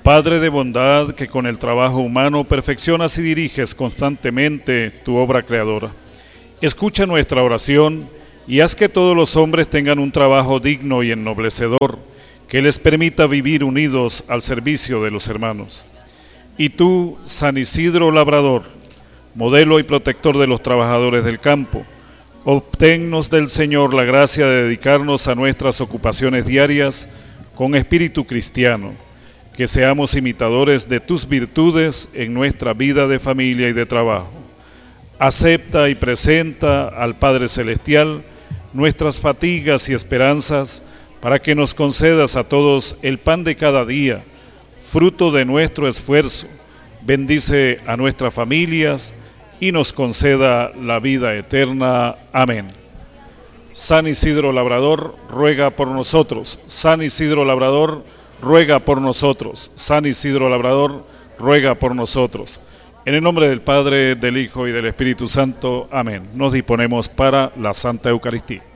Padre de bondad, que con el trabajo humano perfeccionas y diriges constantemente tu obra creadora, escucha nuestra oración y haz que todos los hombres tengan un trabajo digno y ennoblecedor, que les permita vivir unidos al servicio de los hermanos. Y tú, San Isidro Labrador, modelo y protector de los trabajadores del campo, obténnos del Señor la gracia de dedicarnos a nuestras ocupaciones diarias con espíritu cristiano, que seamos imitadores de tus virtudes en nuestra vida de familia y de trabajo. Acepta y presenta al Padre Celestial nuestras fatigas y esperanzas, para que nos concedas a todos el pan de cada día, fruto de nuestro esfuerzo. Bendice a nuestras familias y nos conceda la vida eterna. Amén. San Isidro Labrador, ruega por nosotros. San Isidro Labrador, ruega por nosotros. San Isidro Labrador, ruega por nosotros. En el nombre del Padre, del Hijo y del Espíritu Santo. Amén. Nos disponemos para la Santa Eucaristía.